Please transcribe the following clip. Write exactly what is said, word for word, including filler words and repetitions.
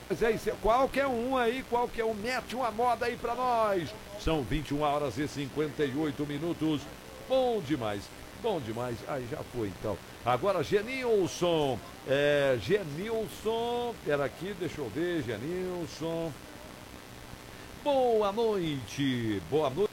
Mas é isso, qualquer um aí, qualquer um, mete uma moda aí pra nós. São vinte e uma horas e cinquenta e oito minutos. Bom demais, bom demais. Aí já foi então. Agora, Genilson. É, Genilson. Pera aqui, deixa eu ver, Genilson. Boa noite. Boa noite.